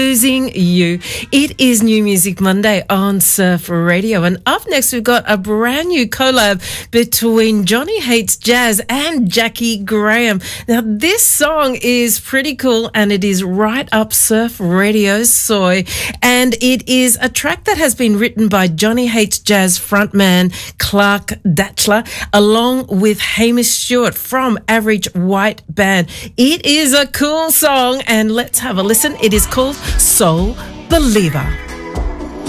Losing You. It is New Music Monday on Surf Radio, and up next we've got a brand new collab between Johnny Hates Jazz and Jackie Graham. Now this song is pretty cool and it is right up Surf Radio's soy, and it is a track that has been written by Johnny Hates Jazz frontman Clark Datchler along with Hamish Stewart from Average White Band. It is a cool song and let's have a listen. It is called Soul Believer.